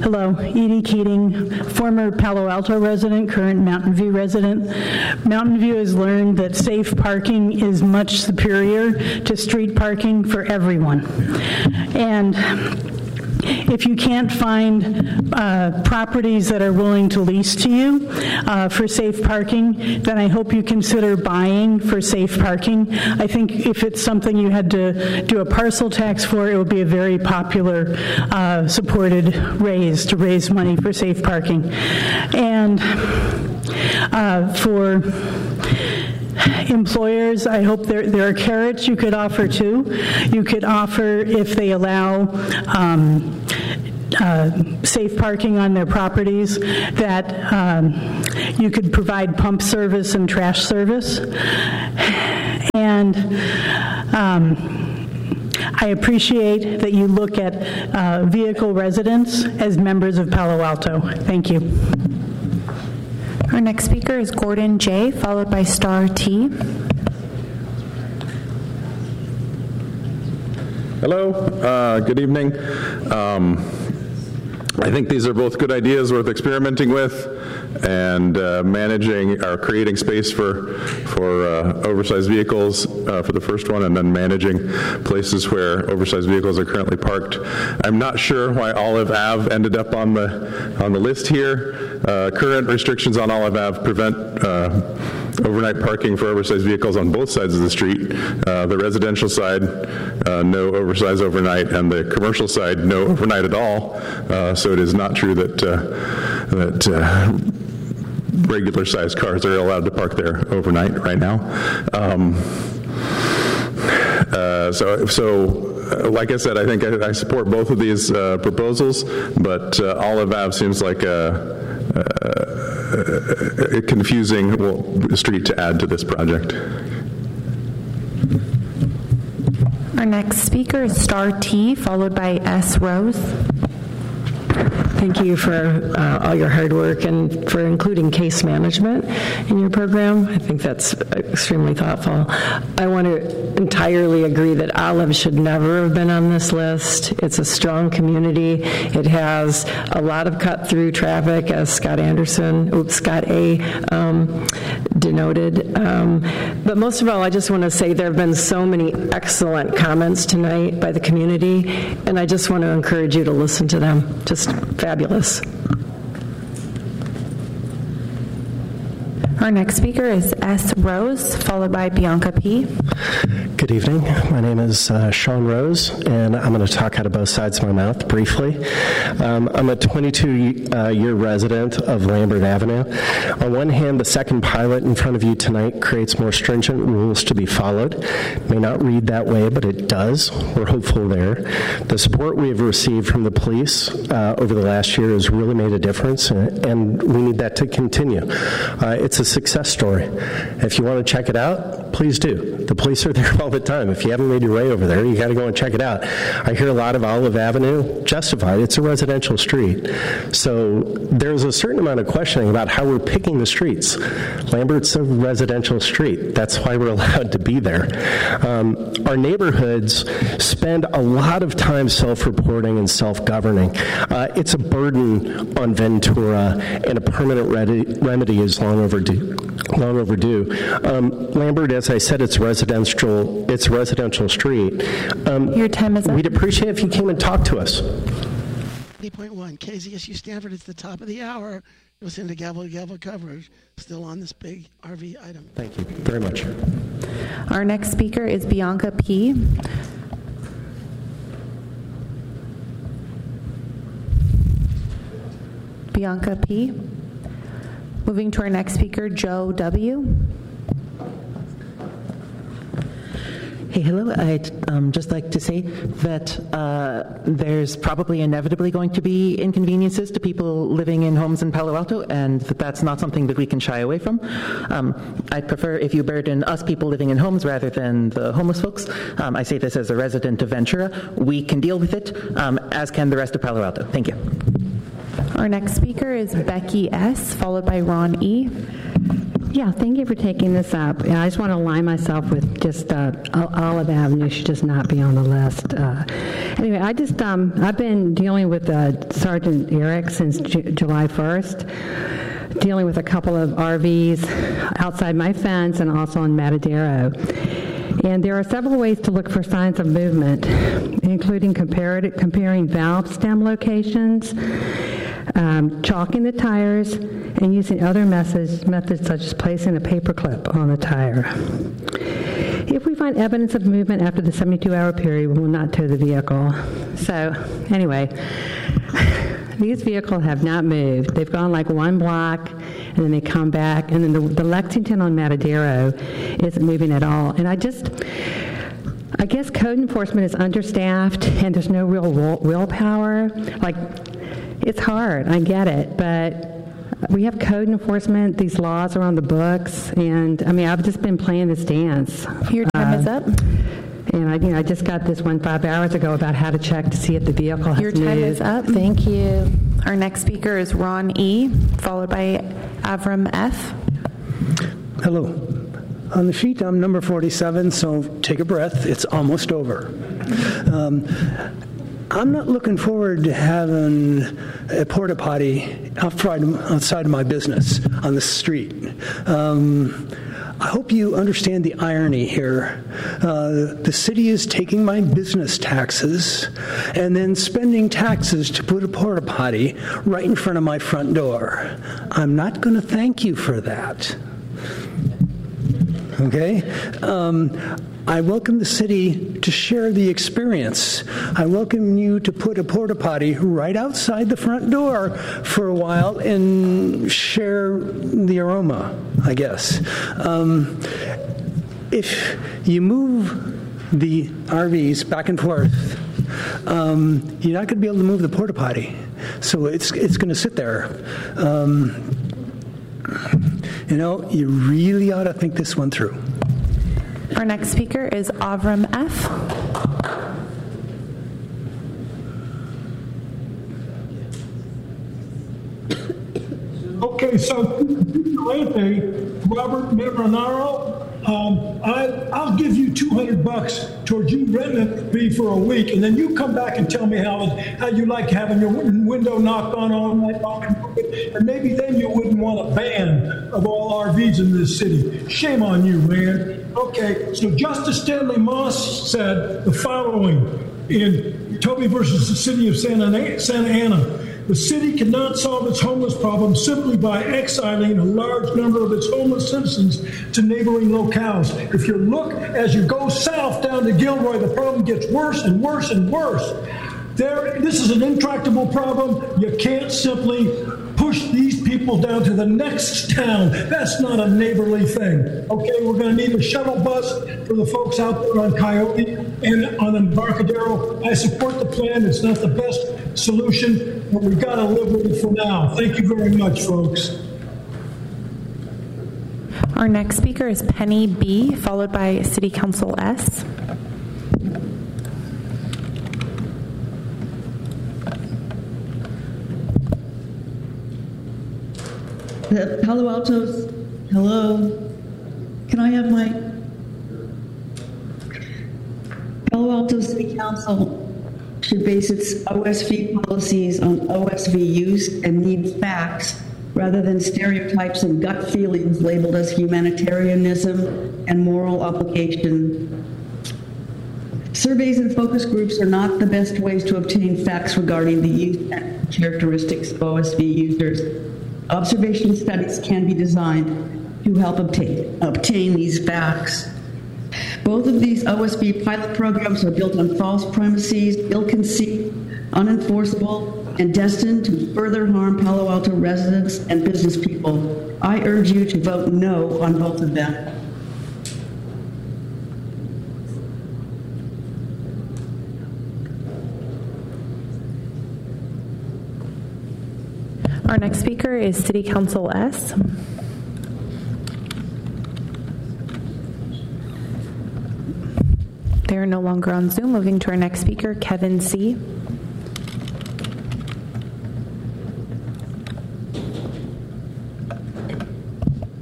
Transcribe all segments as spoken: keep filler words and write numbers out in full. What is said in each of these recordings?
Hello, Edie Keating, former Palo Alto resident, current Mountain View resident. Mountain View has learned that safe parking is much superior to street parking for everyone. And if you can't find uh, properties that are willing to lease to you uh, for safe parking, then I hope you consider buying for safe parking. I think if it's something you had to do a parcel tax for, it would be a very popular uh, supported raise to raise money for safe parking. And uh, for employers, I hope there, there are carrots you could offer too. You could offer, if they allow um, uh, safe parking on their properties, that um, you could provide pump service and trash service. And um, I appreciate that you look at uh, vehicle residents as members of Palo Alto. Thank you. Our next speaker is Gordon J., followed by Star T. Hello, uh, good evening. Um, I think these are both good ideas worth experimenting with, and uh, managing or creating space for for uh, oversized vehicles uh, for the first one, and then managing places where oversized vehicles are currently parked. I'm not sure why Olive Ave ended up on the on the list here. Uh, current restrictions on Olive Ave prevent uh, overnight parking for oversized vehicles on both sides of the street. Uh, the residential side, uh, no oversized overnight, and the commercial side, no overnight at all. Uh, so it is not true that uh, that uh, regular-sized cars are allowed to park there overnight right now. Um, uh, so, so. Uh, like I said, I think I, I support both of these uh, proposals, but uh, Olive Ave seems like a, a, a confusing well, street to add to this project. Our next speaker is Star T, followed by S. Rose. Thank you for uh, all your hard work and for including case management in your program. I think that's extremely thoughtful. I want to entirely agree that Olive should never have been on this list. It's a strong community. It has a lot of cut-through traffic, as Scott Anderson, oops, Scott A. Um, denoted. Um, but most of all, I just want to say there have been so many excellent comments tonight by the community, and I just want to encourage you to listen to them. Just fabulous. Our next speaker is S. Rose, followed by Bianca P. Good evening. My name is uh, Sean Rose, and I'm going to talk out of both sides of my mouth briefly. Um, I'm a twenty-two-year resident of Lambert Avenue. On one hand, the second pilot in front of you tonight creates more stringent rules to be followed. It may not read that way, but it does. We're hopeful there. The support we have received from the police uh, over the last year has really made a difference, and we need that to continue. Uh, it's a success story. If you want to check it out, please do. The police are there all the time. If you haven't made your way over there, you got to go and check it out. I hear a lot of Olive Avenue, justified. It's a residential street. So there's a certain amount of questioning about how we're picking the streets. Lambert's a residential street. That's why we're allowed to be there. Um, our neighborhoods spend a lot of time self-reporting and self-governing. Uh, it's a burden on Ventura, and a permanent re- remedy is long overdue. Long overdue. Um, Lambert, as I said, it's residential. It's a residential street. Um, Your time is up. We'd appreciate if you came and talked to us. eighty point one K Z S U Stanford. It's the top of the hour. Listen to Gavel to Gavel coverage. Still on this big R V item. Thank you very much. Our next speaker is Bianca P. Bianca P. Moving to our next speaker, Joe W. Hey, hello. I'd um, just like to say that uh, there's probably inevitably going to be inconveniences to people living in homes in Palo Alto, and that that's not something that we can shy away from. Um, I'd prefer if you burden us people living in homes rather than the homeless folks. Um, I say this as a resident of Ventura. We can deal with it, um, as can the rest of Palo Alto. Thank you. Our next speaker is Becky S., followed by Ron E. Yeah, thank you for taking this up. I just want to align myself with just uh, Olive Avenue should just not be on the list. Uh, anyway, I just um, I've been dealing with uh, Sergeant Eric since J- July first, dealing with a couple of R Vs outside my fence and also in Matadero. And there are several ways to look for signs of movement, including comparative, comparing valve stem locations, um, chalking the tires, and using other methods, methods such as placing a paper clip on the tire. If we find evidence of movement after the seventy-two hour period, we will not tow the vehicle. So, anyway, these vehicles have not moved. They've gone like one block, and then they come back, and then the, the Lexington on Matadero isn't moving at all. And I just, I guess code enforcement is understaffed, and there's no real will, willpower. Like, it's hard, I get it, but we have code enforcement, these laws are on the books, and I mean, I've just been playing this dance. Your time uh, is up. And I, you know, I just got this one five hours ago about how to check to see if the vehicle has Your moved. time is up. Thank you. Our next speaker is Ron E., followed by Avram F. Hello. On the sheet, I'm number forty-seven, so take a breath. It's almost over. Um, I'm not looking forward to having a porta potty outside outside of my business on the street. Um, I hope you understand the irony here. Uh, the city is taking my business taxes and then spending taxes to put a porta potty right in front of my front door. I'm not going to thank you for that. Okay? Um, I welcome the city to share the experience. I welcome you to put a porta potty right outside the front door for a while and share the aroma, I guess. Um, if you move the R Vs back and forth, um, you're not going to be able to move the porta potty. So it's, it's going to sit there. Um, you know, you really ought to think this one through. Our next speaker is Avram F. Okay, so Robert Membranaro, um, I, I'll give you two hundred bucks towards you renting me for a week, and then you come back and tell me how how you like having your window knocked on all night long, and maybe then you wouldn't want a ban of all R Vs in this city. Shame on you, man. Okay, so Justice Stanley Moss said the following in Toby versus the City of Santa, Santa Ana. The city cannot solve its homeless problem simply by exiling a large number of its homeless citizens to neighboring locales. If you look as you go south down to Gilroy, the problem gets worse and worse and worse. There, this is an intractable problem. You can't simply push these people down to the next town. That's not a neighborly thing. Okay, we're going to need a shuttle bus for the folks out there on Coyote and on Embarcadero. I support the plan. It's not the best solution, but we've got to live with it for now. Thank you very much, folks. Our next speaker is Penny B., followed by City Council S. The Palo Alto's, hello, can I have my, Palo Alto City Council should base its O S V policies on O S V use and need facts rather than stereotypes and gut feelings labeled as humanitarianism and moral obligation. Surveys and focus groups are not the best ways to obtain facts regarding the use and characteristics of O S V users. Observation studies can be designed to help obtain, obtain these facts. Both of these O S V pilot programs are built on false premises, ill-conceived, unenforceable, and destined to further harm Palo Alto residents and business people. I urge you to vote no on both of them. Our next speaker is City Council S. They are no longer on Zoom. Moving to our next speaker, Kevin C.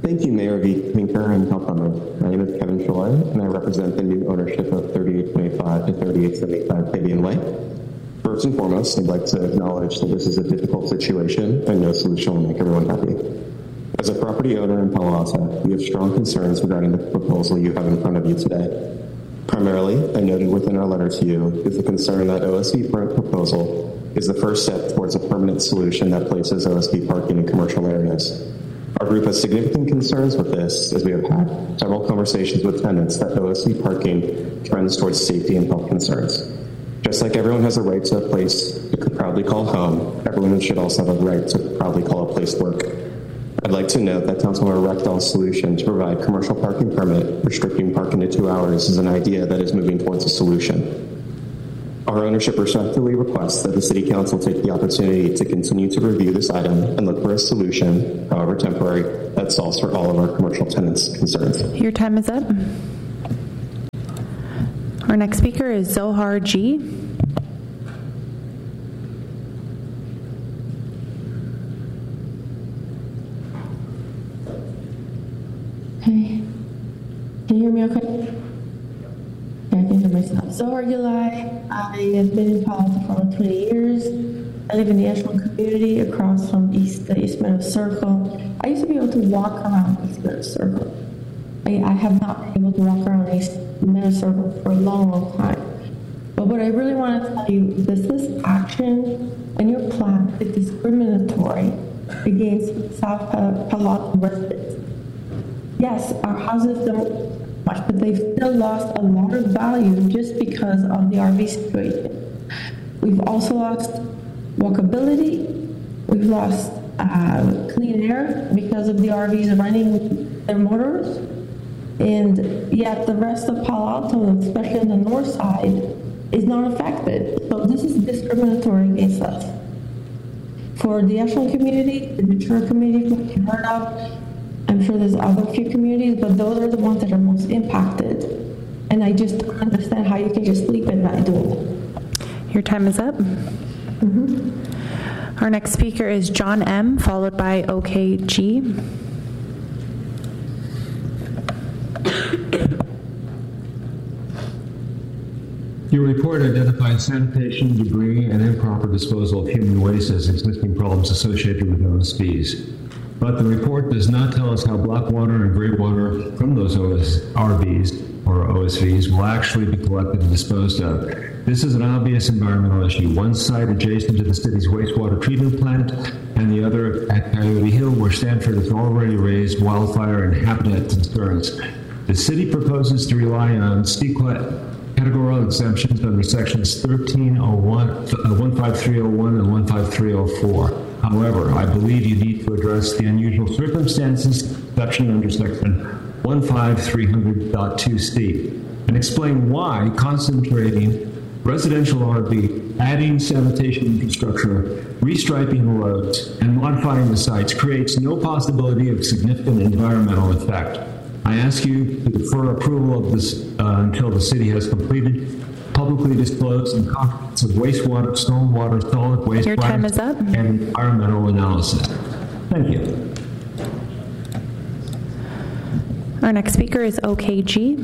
Thank you, Mayor Vinker and Councilmember. My name is Kevin Choi, and I represent the new ownership of thirty-eight twenty-five to thirty-eight seventy-five Fabian Way. First and foremost, I'd like to acknowledge that this is a difficult situation and no solution will make everyone happy. As a property owner in Palo Alto, we have strong concerns regarding the proposal you have in front of you today. Primarily, I noted within our letter to you is the concern that O S V proposal is the first step towards a permanent solution that places O S V parking in commercial areas. Our group has significant concerns with this, as we have had several conversations with tenants that O S V parking trends towards safety and health concerns. Just like everyone has a right to a place it could proudly call home, everyone should also have a right to proudly call a place work. I'd like to note that Councilmember Rechdal's solution to provide commercial parking permit restricting parking to two hours is an idea that is moving towards a solution. Our ownership respectfully requests that the City Council take the opportunity to continue to review this item and look for a solution, however temporary, that solves for all of our commercial tenants' concerns. Your time is up. Our next speaker is Zohar G. Hey, can you hear me okay? Yeah, I can hear myself. Zohar Gilai, I have been in Palo Alto for over twenty years. I live in the Ashland community across from East, the East Meadow Circle. I used to be able to walk around East Meadow Circle. I, I have not been able to walk around East Meadow Circle for a long, long time. But what I really want to tell you is this action and your plan is discriminatory against South Palo Alto residents. Yes, our houses don't much, but they've still lost a lot of value just because of the R V situation. We've also lost walkability. We've lost uh, clean air because of the R Vs running their motors. And yet the rest of Palo Alto, especially on the north side, is not affected. So this is discriminatory against us. For the Ashland community, the Ventura community, which you've heard of, I'm sure there's other few communities, but those are the ones that are most impacted. And I just don't understand how you can just sleep at night doing it. Your time is up. Mm-hmm. Our next speaker is John M., followed by O K G. Your report identified sanitation, debris, and improper disposal of human waste as existing problems associated with O S Vs. But the report does not tell us how black water and gray water from those O S R Vs or O S Vs will actually be collected and disposed of. This is an obvious environmental issue. One site adjacent to the city's wastewater treatment plant and the other at Coyote Hill, where Stanford has already raised wildfire and habitat concerns. The city proposes to rely on steep categorical exemptions under sections thirteen oh one, one five three oh one and one five three oh four. However, I believe you need to address the unusual circumstances exception under section one five three hundred point two C and explain why concentrating residential R V, adding sanitation infrastructure, restriping roads, and modifying the sites creates no possibility of significant environmental effect. I ask you to defer approval of this uh, until the city has completed publicly disclosed and comprehensive wastewater, stormwater, solid waste Your time is up. and environmental analysis. Thank you. Our next speaker is O K G.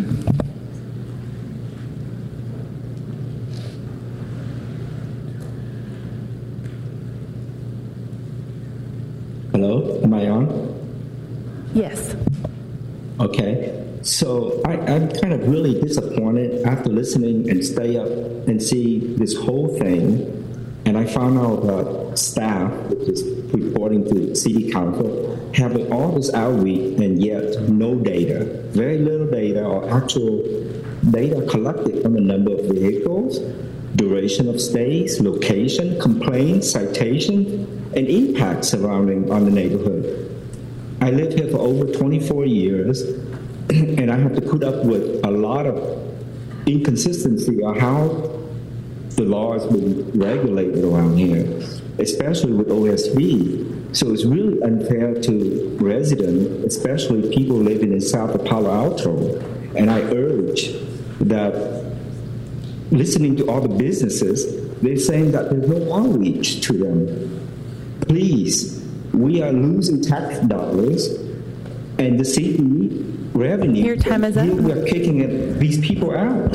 Hello, am I on? Yes. Okay. So I, I'm kind of really disappointed after listening and stay up and see this whole thing. And I found out that staff, which is reporting to city council, having all this outreach and yet no data, very little data or actual data collected on the number of vehicles, duration of stays, location, complaints, citation, and impact surrounding on the neighborhood. I lived here for over twenty-four years, and I have to put up with a lot of inconsistency on how the law has been regulated around here, especially with O S V. So it's really unfair to residents, especially people living in south of Palo Alto. And I urge that, listening to all the businesses, they're saying that there's no outreach to them. Please, we are losing tax dollars, and the city revenue. Your time is up. We are kicking it, these people out.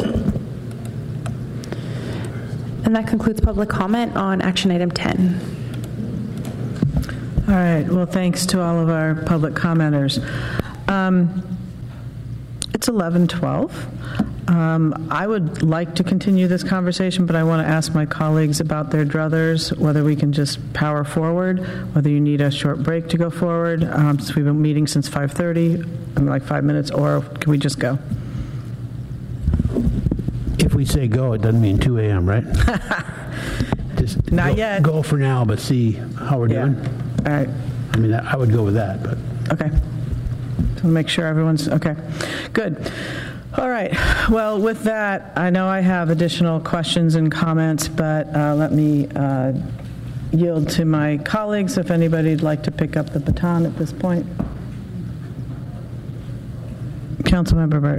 And that concludes public comment on action item ten. All right. Well, thanks to all of our public commenters. Um, it's eleven twelve. Um, I would like to continue this conversation, but I want to ask my colleagues about their druthers, whether we can just power forward, whether you need a short break to go forward, um, since we've been meeting since five thirty, I mean, like five minutes, or can we just go? If we say go, it doesn't mean two a.m., right? Just Not go, yet. Go for now, but see how we're Yeah. doing. All right. I mean, I would go with that, but. Okay. So make sure everyone's, okay. Good. All right. Well, with that, I know I have additional questions and comments, but uh, let me uh, yield to my colleagues if anybody'd like to pick up the baton at this point. Councilmember Burt.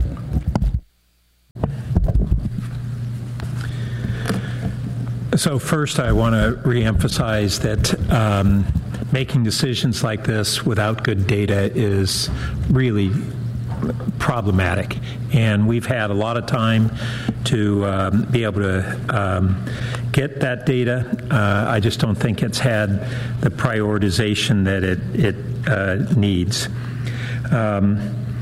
So first, I want to reemphasize that um, making decisions like this without good data is really problematic. And we've had a lot of time to um, be able to um, get that data. Uh, I just don't think it's had the prioritization that it, it uh, needs. Um,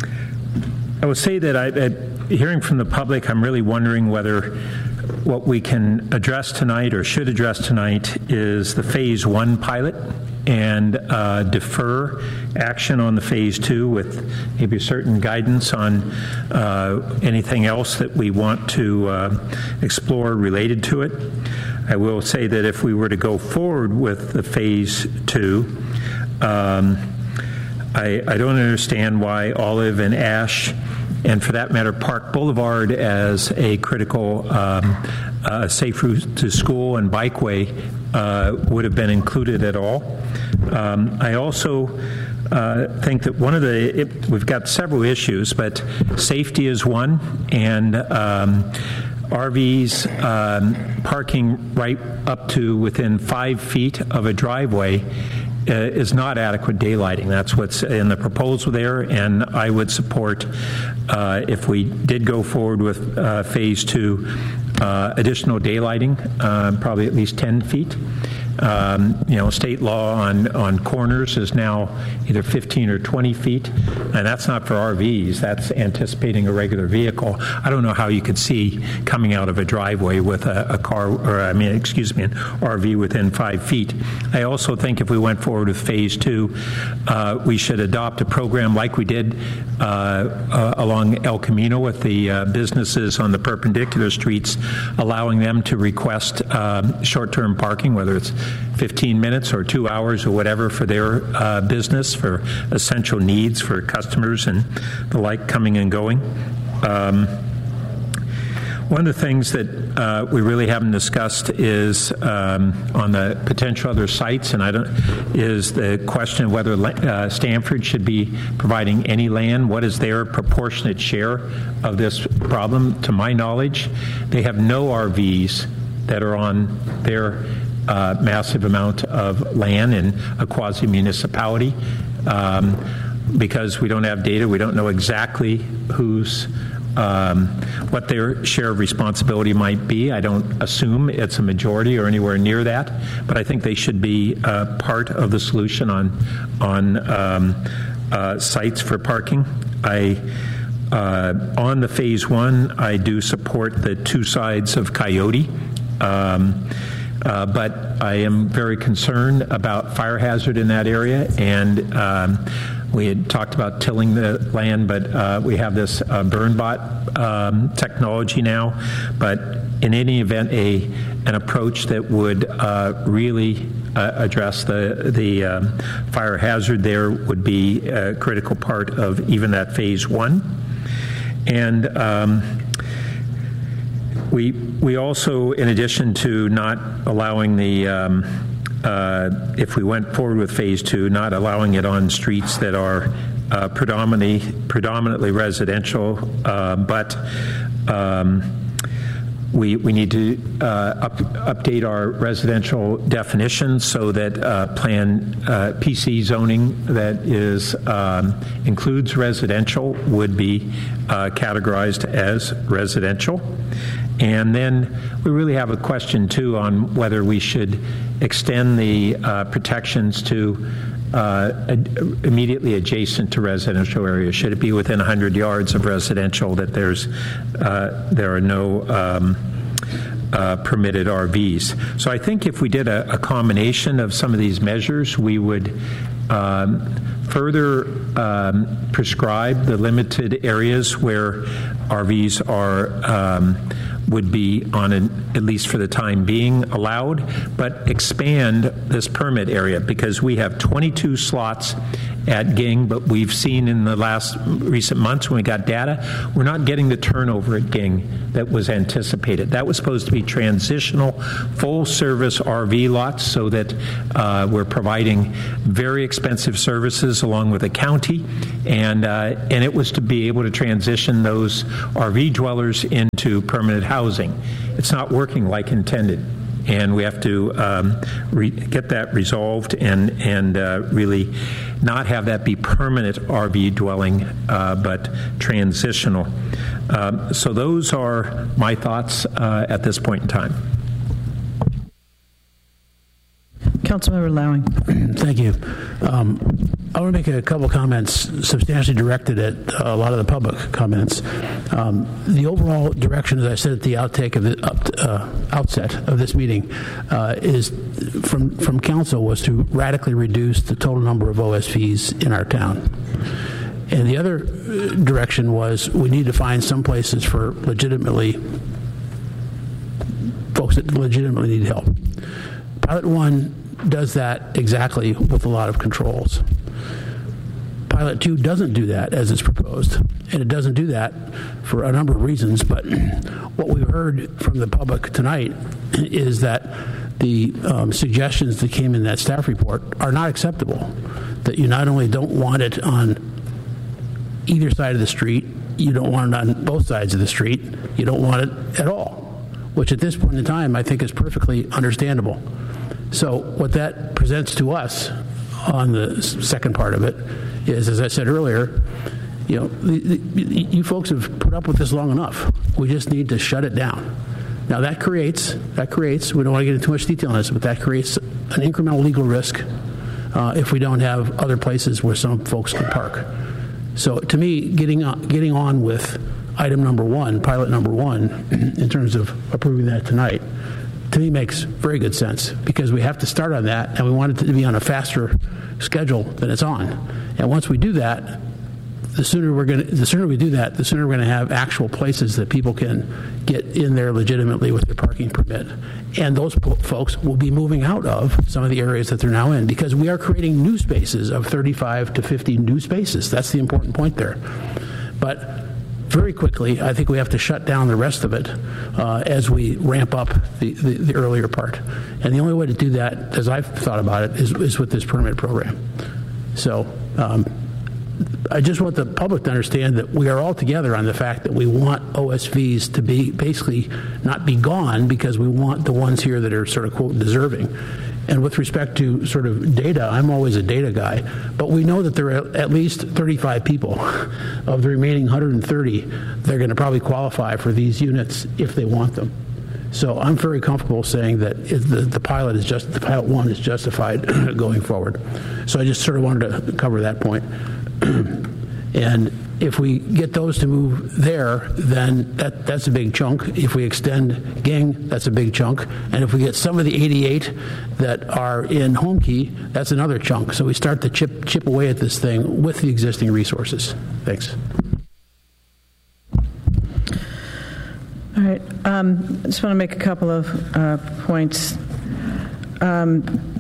I would say that I, at hearing from the public, I'm really wondering whether what we can address tonight or should address tonight is the phase one pilot and uh, defer action on the phase two with maybe certain guidance on uh, anything else that we want to uh, explore related to it. I will say that if we were to go forward with the phase two, um, I, I don't understand why Olive and Ash, and for that matter, Park Boulevard as a critical um, uh, safe route to school and bikeway uh, would have been included at all. Um, I also uh, think that one of the, it, we've got several issues, but safety is one, and um, R Vs um, parking right up to within five feet of a driveway Uh, is not adequate daylighting. That's what's in the proposal there, and I would support, uh, if we did go forward with uh, phase two, uh, additional daylighting, uh, probably at least ten feet. Um, you know, state law on, on corners is now either fifteen or twenty feet, and that's not for R Vs. That's anticipating a regular vehicle. I don't know how you could see coming out of a driveway with a, a car, or I mean, excuse me, an R V within five feet. I also think if we went forward with phase two, uh, we should adopt a program like we did uh, uh, along El Camino with the uh, businesses on the perpendicular streets, allowing them to request um, short-term parking, whether it's fifteen minutes or two hours or whatever for their uh, business, for essential needs for customers and the like coming and going. Um, one of the things that uh, we really haven't discussed is um, on the potential other sites, and I don't, is the question of whether uh, Stanford should be providing any land. What is their proportionate share of this problem? To my knowledge, they have no R Vs that are on their Uh, massive amount of land in a quasi-municipality. Um, because we don't have data, we don't know exactly who's, um, what their share of responsibility might be. I don't assume it's a majority or anywhere near that, but I think they should be uh, part of the solution on, on um, uh, sites for parking. I uh, on the phase one, I do support the two sides of Coyote. Um, Uh, but I am very concerned about fire hazard in that area, and um, we had talked about tilling the land, but uh, we have this uh, BurnBot um, technology now. But in any event, a an approach that would uh, really uh, address the the um, fire hazard there would be a critical part of even that phase one, and. Um, We we also, in addition to not allowing the, um, uh, if we went forward with phase two, not allowing it on streets that are uh, predominantly predominantly residential, uh, but um, we, we need to uh, up, update our residential definitions so that uh, plan uh, P C zoning that is um, includes residential would be uh, categorized as residential. And then we really have a question, too, on whether we should extend the uh, protections to uh, ad- immediately adjacent to residential areas. Should it be within one hundred yards of residential that there's uh, there are no um, uh, permitted R Vs? So I think if we did a, a combination of some of these measures, we would um, further um, prescribe the limited areas where R Vs are um, would be on an, at least for the time being, allowed, but expand this permit area, because we have twenty-two slots at G I N G, but we've seen in the last recent months when we got data, we're not getting the turnover at G I N G that was anticipated. That was supposed to be transitional, full-service R V lots so that uh, we're providing very expensive services along with the county, and uh, and it was to be able to transition those R V dwellers into permanent housing. It's not working like intended, and we have to um, re- get that resolved and and uh, really not have that be permanent R V dwelling, uh, but transitional. Um, so those are my thoughts uh, at this point in time. Councilmember Lowing. Thank you. Um, I want to make a couple comments substantially directed at a lot of the public comments. Um, the overall direction, as I said at the outtake of the up, uh, outset of this meeting, uh, is from from council was to radically reduce the total number of O S Vs in our town. And the other direction was we need to find some places for legitimately folks that legitimately need help. Pilot one does that exactly with a lot of controls. Pilot two doesn't do that as it's proposed, and it doesn't do that for a number of reasons, but what we've heard from the public tonight is that the um, suggestions that came in that staff report are not acceptable, that you not only don't want it on either side of the street, you don't want it on both sides of the street, you don't want it at all, which at this point in time I think is perfectly understandable. So what that presents to us on the second part of it is, as I said earlier, you know, the, the, you folks have put up with this long enough. We just need to shut it down. Now that creates, that creates, we don't want to get into too much detail on this, but that creates an incremental legal risk uh, if we don't have other places where some folks can park. So to me, getting on, getting on with item number one, pilot number one, in terms of approving that tonight, to me makes very good sense, because we have to start on that, and we want it to be on a faster schedule than it's on. And once we do that, the sooner we're going to, the sooner we do that, the sooner we're going to have actual places that people can get in there legitimately with their parking permit. And those po- folks will be moving out of some of the areas that they're now in, because we are creating new spaces of thirty-five to fifty new spaces. That's the important point there. But very quickly, I think we have to shut down the rest of it uh, as we ramp up the, the, the earlier part. And the only way to do that, as I've thought about it, is, is with this permit program. So um, I just want the public to understand that we are all together on the fact that we want O S Vs to be basically not be gone, because we want the ones here that are sort of, quote, deserving. And with respect to sort of data, I'm always a data guy, but we know that there are at least thirty-five people of the remaining one hundred thirty that are going to probably qualify for these units if they want them. So I'm very comfortable saying that it, the, the pilot is just the pilot one is justified going forward. So I just sort of wanted to cover that point. And if we get those to move there, then that, that's a big chunk. If we extend G I N G, that's a big chunk. And if we get some of the eighty-eight that are in Home Key, that's another chunk. So we start to chip chip away at this thing with the existing resources. Thanks. All right. Um, I just want to make a couple of uh, points. Um,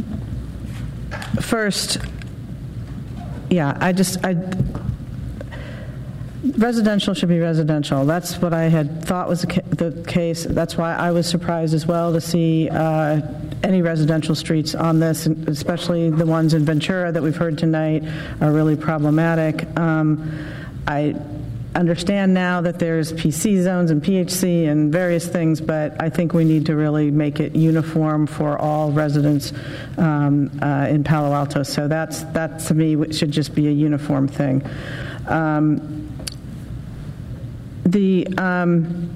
first, yeah, I just, I, residential should be residential. That's what I had thought was the case. That's why I was surprised as well to see uh, any residential streets on this, especially the ones in Ventura that we've heard tonight are really problematic. Um, I understand now that there's P C zones and P H C and various things, but I think we need to really make it uniform for all residents um, uh, in Palo Alto. So that's, that to me should just be a uniform thing. Um, the um,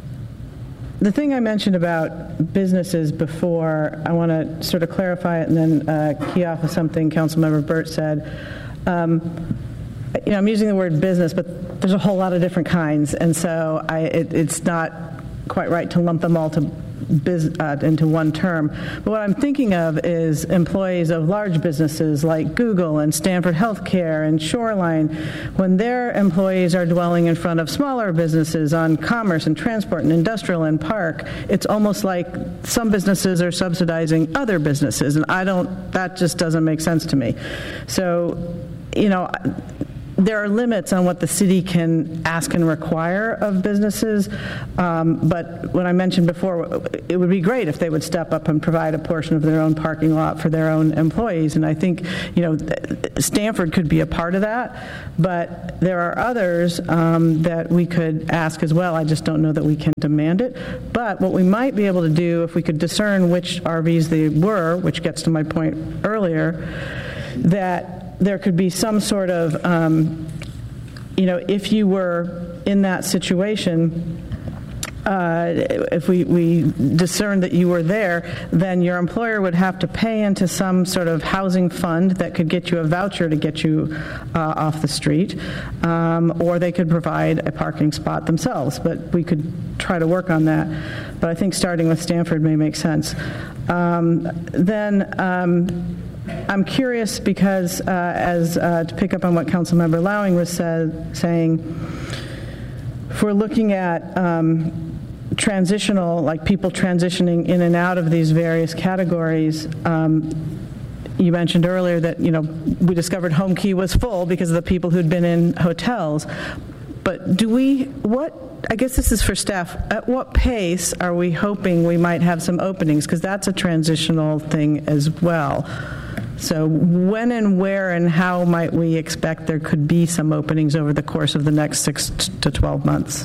The thing I mentioned about businesses before, I want to sort of clarify it and then uh, key off of something Councilmember Burt said. Um, you know, I'm using the word business, but there's a whole lot of different kinds, and so I, it, it's not quite right to lump them all to biz, uh, into one term. But what I'm thinking of is employees of large businesses like Google and Stanford Healthcare and Shoreline, when their employees are dwelling in front of smaller businesses on commerce and transport and industrial and park, it's almost like some businesses are subsidizing other businesses, and I don't, that just doesn't make sense to me. So, you know, there are limits on what the city can ask and require of businesses, um, but when I mentioned before, it would be great if they would step up and provide a portion of their own parking lot for their own employees, and I think, you know, Stanford could be a part of that, but there are others um, that we could ask as well. I just don't know that we can demand it, but what we might be able to do, if we could discern which R Vs they were, which gets to my point earlier, that there could be some sort of, um, you know, if you were in that situation, uh, if we, we discerned that you were there, then your employer would have to pay into some sort of housing fund that could get you a voucher to get you uh, off the street, um, or they could provide a parking spot themselves. But we could try to work on that. But I think starting with Stanford may make sense. Um, then. Um, I'm curious because, uh, as uh, to pick up on what Councilmember Lowing was said, saying, if we're looking at um, transitional, like people transitioning in and out of these various categories, um, you mentioned earlier that, you know, we discovered Home Key was full because of the people who'd been in hotels. But do we, what, I guess this is for staff, at what pace are we hoping we might have some openings? Because that's a transitional thing as well. So when and where and how might we expect there could be some openings over the course of the next six to twelve months?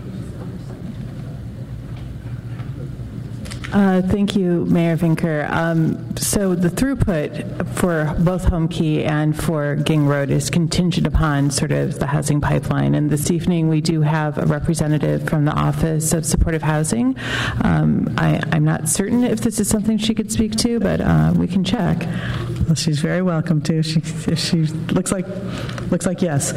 Uh, thank you, Mayor Vinker. Um, so the throughput for both Home Key and for Ging Road is contingent upon sort of the housing pipeline. And this evening we do have a representative from the Office of Supportive Housing. Um, I, I'm not certain if this is something she could speak to, but uh, we can check. Well, she's very welcome to. She, she looks like looks like yes.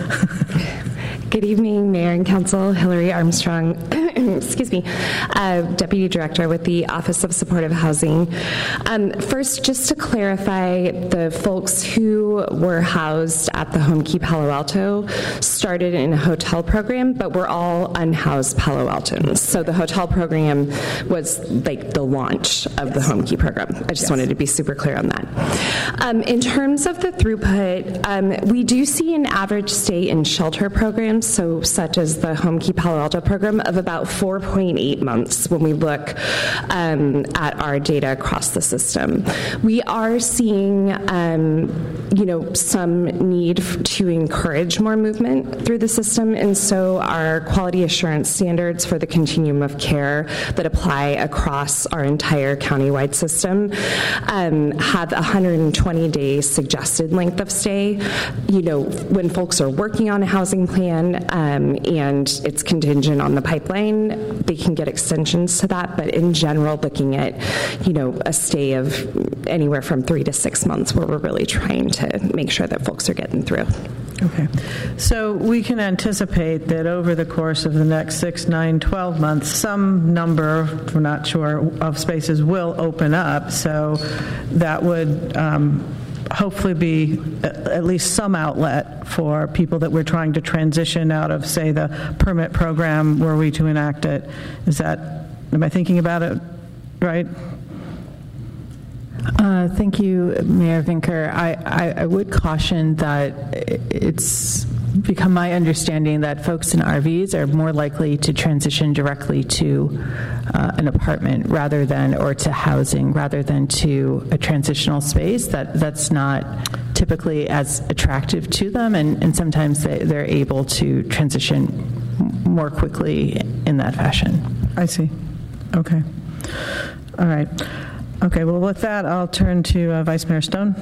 Good evening, Mayor and Council. Hillary Armstrong, excuse me, uh, Deputy Director with the Office of Supportive Housing. Um, first, just to clarify, the folks who were housed at the Home Key Palo Alto started in a hotel program, but were all unhoused Palo Altans. So the hotel program was like the launch of the Home Key program. I just yes. wanted to be super clear on that. Um, in terms of the throughput, um, we do see an average stay in shelter programs, so such as the Home Key Palo Alto program, of about four point eight months when we look um, at our data across the system. We are seeing, um, you know, some need to encourage more movement through the system, and so our quality assurance standards for the continuum of care that apply across our entire countywide system um, have a one hundred twenty day suggested length of stay. You know, when folks are working on a housing plan, Um, and it's contingent on the pipeline, they can get extensions to that, but in general, looking at, you know, a stay of anywhere from three to six months where we're really trying to make sure that folks are getting through. Okay. So we can anticipate that over the course of the next six, nine, twelve months, some number, we're not sure, of spaces will open up, so that would um, hopefully be at least some outlet for people that we're trying to transition out of, say, the permit program were we to enact it. Is that, am I thinking about it right? Uh, thank you, Mayor Vinker. I, I, I would caution that it's become my understanding that folks in R Vs are more likely to transition directly to uh, an apartment rather than, or to housing rather than to a transitional space. That that's not typically as attractive to them, and, and sometimes they, they're able to transition more quickly in that fashion. I see. Okay. All right. Okay, well, with that, I'll turn to uh, Vice Mayor Stone.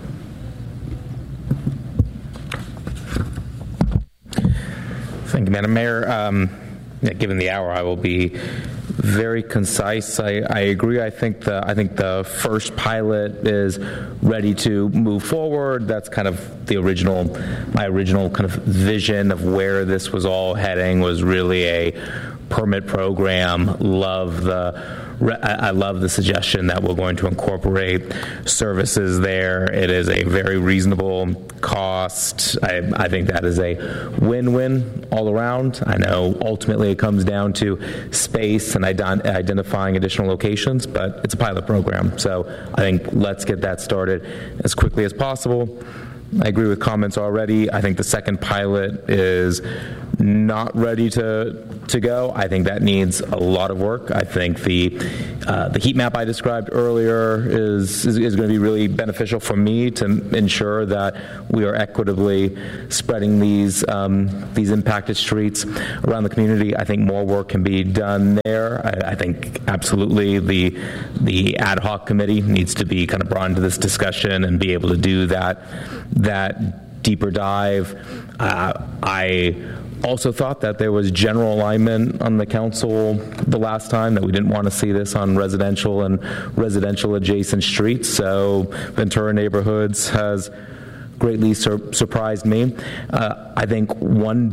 Thank you, Madam Mayor. Um, yeah, given the hour, I will be very concise. I, I agree. I think the I think the first pilot is ready to move forward. That's kind of the original, my original kind of vision of where this was all heading was really a permit program. Love the. I love the suggestion that we're going to incorporate services there. It is a very reasonable cost. I, I think that is a win-win all around. I know ultimately it comes down to space and ident- identifying additional locations, but it's a pilot program. So I think let's get that started as quickly as possible. I agree with comments already. I think the second pilot is not ready to to go. I think that needs a lot of work. I think the uh, the heat map I described earlier is, is is going to be really beneficial for me to ensure that we are equitably spreading these um, these impacted streets around the community. I think more work can be done there. I, I think absolutely the the ad hoc committee needs to be kind of brought into this discussion and be able to do that that deeper dive. Uh, I also thought that there was general alignment on the council the last time that we didn't want to see this on residential and residential adjacent streets. So Ventura Neighborhoods has greatly sur- surprised me. Uh, I think one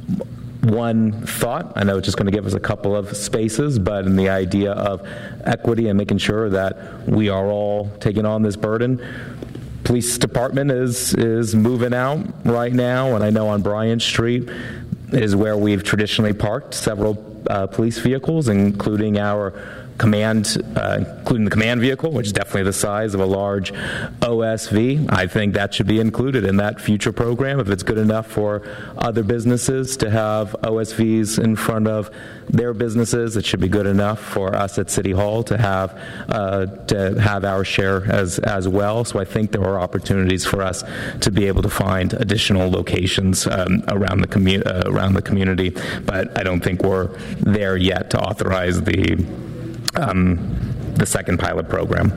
one thought, I know it's just going to give us a couple of spaces, but in the idea of equity and making sure that we are all taking on this burden. Police department is is moving out right now, and I know on Bryant Street is where we've traditionally parked several uh, police vehicles, including our command, uh, including the command vehicle, which is definitely the size of a large O S V. I think that should be included in that future program. If it's good enough for other businesses to have O S Vs in front of their businesses, it should be good enough for us at City Hall to have uh, to have our share as as well. So I think there are opportunities for us to be able to find additional locations um, around the commu- uh, around the community, but I don't think we're there yet to authorize the. Um, the second pilot program.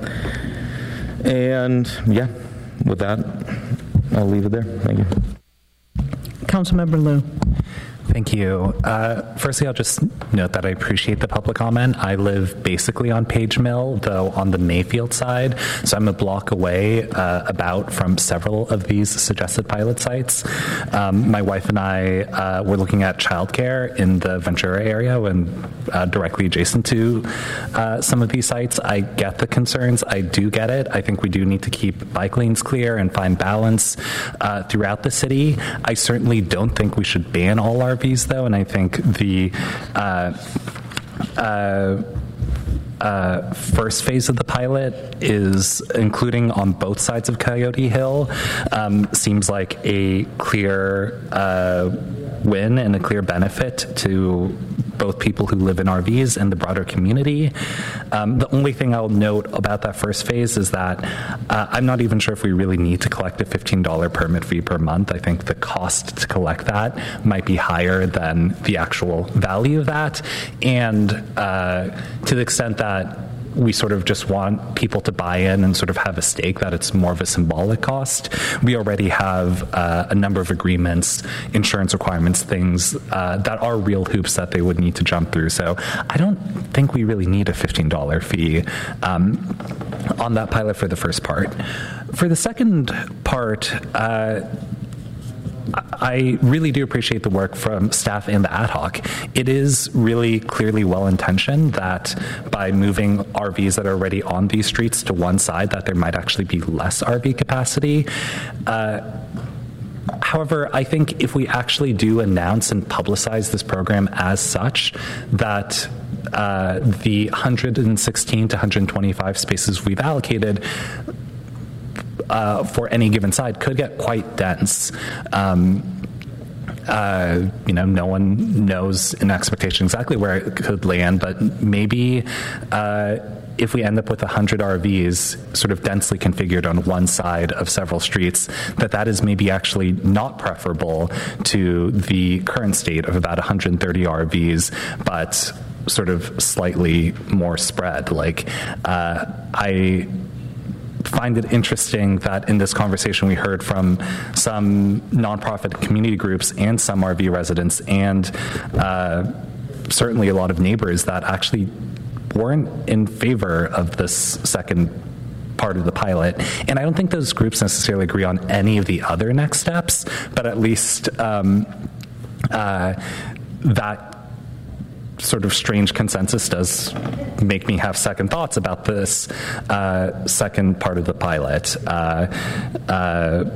And yeah, with that, I'll leave it there. Thank you. Councilmember Liu. Thank you. Uh, firstly, I'll just note that I appreciate the public comment. I live basically on Page Mill, though on the Mayfield side, so I'm a block away uh, about from several of these suggested pilot sites. Um, my wife and I uh, were looking at childcare in the Ventura area when uh, directly adjacent to uh, some of these sites. I get the concerns. I do get it. I think we do need to keep bike lanes clear and find balance uh, throughout the city. I certainly don't think we should ban all R Vs, though, and I think the uh, uh, uh, first phase of the pilot is including on both sides of Coyote Hill um, seems like a clear uh, win and a clear benefit to both people who live in R Vs and the broader community. Um, the only thing I'll note about that first phase is that uh, I'm not even sure if we really need to collect a fifteen dollars permit fee per month. I think the cost to collect that might be higher than the actual value of that. And uh, to the extent that we sort of just want people to buy in and sort of have a stake that it's more of a symbolic cost. We already have uh, a number of agreements, insurance requirements, things uh, that are real hoops that they would need to jump through. So I don't think we really need a fifteen dollars fee um, on that pilot for the first part. For the second part, uh, I really do appreciate the work from staff and the ad hoc. It is really clearly well-intentioned that by moving R Vs that are already on these streets to one side, that there might actually be less R V capacity. Uh, However, I think if we actually do announce and publicize this program as such, that uh, the one hundred sixteen to one hundred twenty-five spaces we've allocated Uh, for any given side could get quite dense. Um, uh, you know, no one knows an expectation exactly where it could land, but maybe uh, if we end up with one hundred R Vs sort of densely configured on one side of several streets, that that is maybe actually not preferable to the current state of about one hundred thirty R Vs, but sort of slightly more spread. Like, uh, I find it interesting that in this conversation we heard from some nonprofit community groups and some R V residents and uh, certainly a lot of neighbors that actually weren't in favor of this second part of the pilot. And I don't think those groups necessarily agree on any of the other next steps, but at least um, uh, that sort of strange consensus does make me have second thoughts about this uh, second part of the pilot. Uh, uh,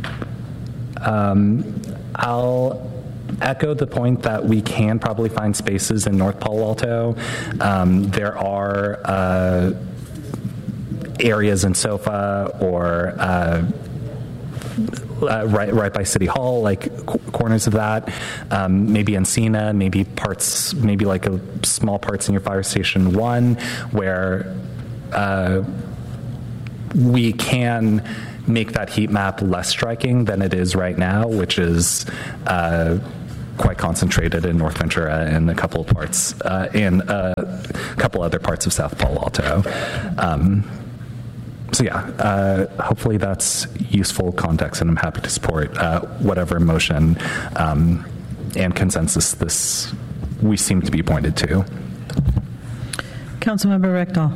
um, I'll echo the point that we can probably find spaces in North Palo Alto. Um, there are uh, areas in SoFa or uh, Uh, right, right by City Hall, like c- corners of that. Um, maybe Encina, maybe parts, maybe like a small parts in your fire station one, where uh, we can make that heat map less striking than it is right now, which is uh, quite concentrated in North Ventura and a couple of parts, uh, and uh, a couple other parts of South Palo Alto. Um, So yeah, uh, hopefully that's useful context, and I'm happy to support uh, whatever motion um, and consensus this we seem to be pointed to. Councilmember Rectal.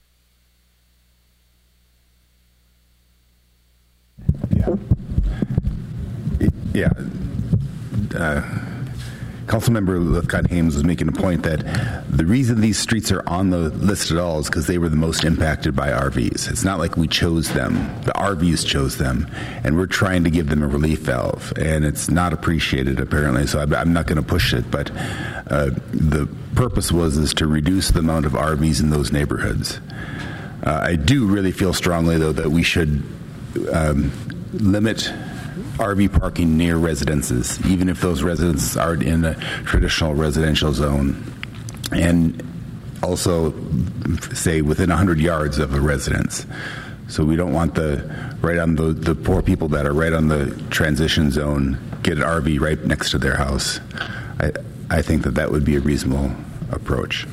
Yeah. Uh, Councilmember Lithcott-Hames was making a point that the reason these streets are on the list at all is because they were the most impacted by R Vs. It's not like we chose them. The R Vs chose them, and we're trying to give them a relief valve, and it's not appreciated, apparently, so I'm not going to push it, but uh, the purpose was is to reduce the amount of R Vs in those neighborhoods. Uh, I do really feel strongly, though, that we should um, limit R V parking near residences, even if those residences aren't in a traditional residential zone, and also say within one hundred yards of a residence. So we don't want the right on the, the poor people that are right on the transition zone get an R V right next to their house. I, I think that that would be a reasonable approach.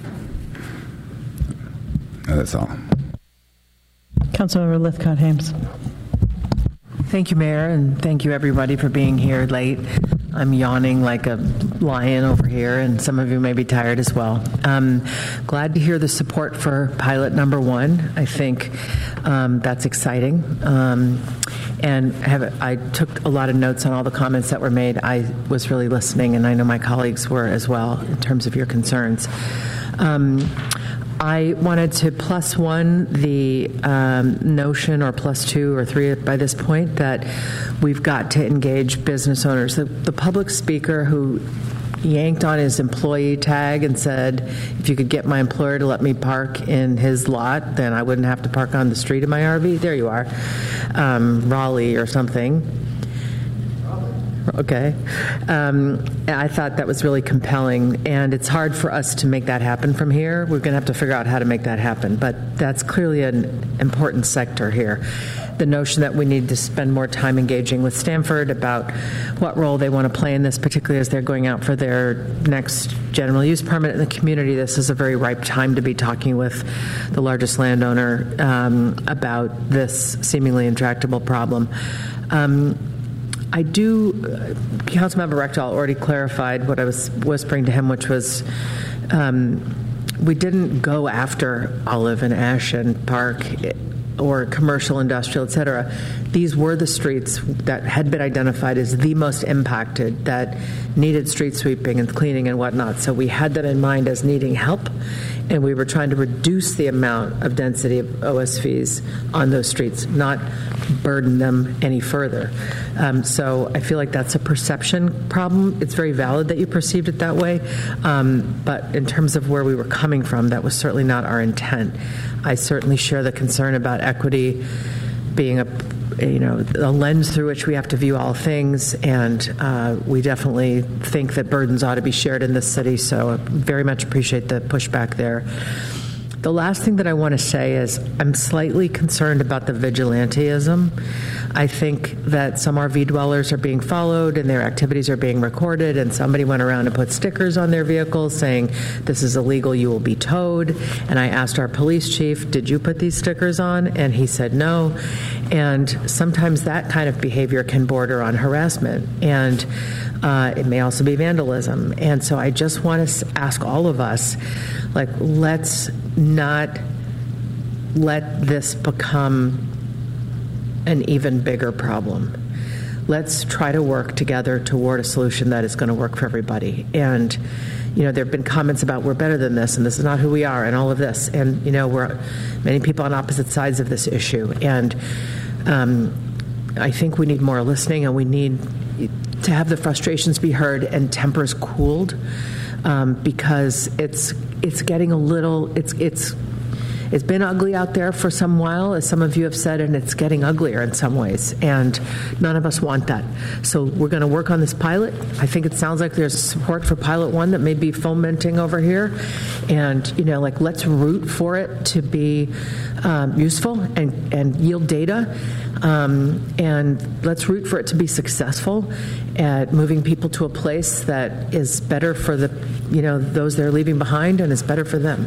And that's all. Councilmember Lithcott-Hames. Thank you, Mayor, and thank you, everybody, for being here late. I'm yawning like a lion over here, and some of you may be tired as well. Um, glad to hear the support for pilot number one. I think um, that's exciting. Um, and have, I took a lot of notes on all the comments that were made. I was really listening, and I know my colleagues were as well, in terms of your concerns. Um, I wanted to plus one the um, notion, or plus two or three by this point, that we've got to engage business owners. The, the public speaker who yanked on his employee tag and said, if you could get my employer to let me park in his lot, then I wouldn't have to park on the street in my R V. There you are. Um, Raleigh or something. Okay. Um, I thought that was really compelling, and it's hard for us to make that happen from here. We're going to have to figure out how to make that happen, but that's clearly an important sector here. The notion that we need to spend more time engaging with Stanford about what role they want to play in this, particularly as they're going out for their next general use permit in the community. This is a very ripe time to be talking with the largest landowner um, about this seemingly intractable problem. Um, I do, uh, Councilmember Rectal already clarified what I was whispering to him, which was um, we didn't go after Olive and Ash and Park or commercial, industrial, et cetera. These were the streets that had been identified as the most impacted, that needed street sweeping and cleaning and whatnot. So we had that in mind as needing help, and we were trying to reduce the amount of density of O S Vs on those streets, not burden them any further. Um, so I feel like that's a perception problem. It's very valid that you perceived it that way, um, but in terms of where we were coming from, that was certainly not our intent. I certainly share the concern about equity being a you know, a lens through which we have to view all things, and uh, we definitely think that burdens ought to be shared in this city, so I very much appreciate the pushback there. The last thing that I want to say is I'm slightly concerned about the vigilantism. I think that some R V dwellers are being followed and their activities are being recorded, and somebody went around and put stickers on their vehicles saying, this is illegal, you will be towed. And I asked our police chief, did you put these stickers on? And he said no. And sometimes that kind of behavior can border on harassment. And uh, it may also be vandalism. And so I just want to ask all of us, like, let's not let this become an even bigger problem. Let's try to work together toward a solution that is going to work for everybody. And, you know, there have been comments about we're better than this, and this is not who we are, and all of this. And, you know, we're many people on opposite sides of this issue. And um, I think we need more listening, and we need to have the frustrations be heard and tempers cooled, um, because it's it's getting a little it's it's. It's been ugly out there for some while, as some of you have said, and it's getting uglier in some ways, and none of us want that. So we're going to work on this pilot. I think it sounds like there's support for pilot one that may be fomenting over here, and, you know, like, let's root for it to be um, useful and, and yield data, um, and let's root for it to be successful at moving people to a place that is better for the, you know, those they're leaving behind, and is better for them.